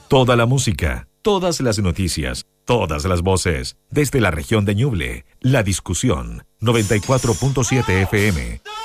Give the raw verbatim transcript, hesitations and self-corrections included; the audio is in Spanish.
Toda la música, todas las noticias, todas las voces. Desde la región de Ñuble, La Discusión, noventa y cuatro punto siete F M.